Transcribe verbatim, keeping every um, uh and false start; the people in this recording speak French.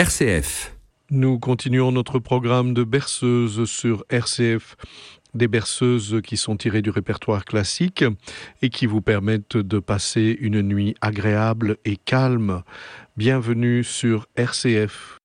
R C F. Nous continuons notre programme de berceuses sur R C F. Des berceuses qui sont tirées du répertoire classique et qui vous permettent de passer une nuit agréable et calme. Bienvenue sur R C F.